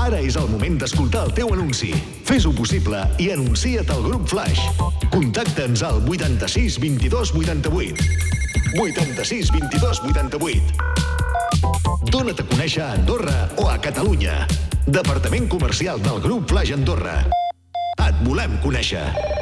Ara és el moment d'escoltar el teu anunci. Fes-ho possible i anuncia't al grup Flaix. Contacta'ns al 86 22 88. 86 22 88. Dóna't a conèixer a Andorra o a Catalunya. Departament Comercial del grup Flaix Andorra. Et volem conèixer.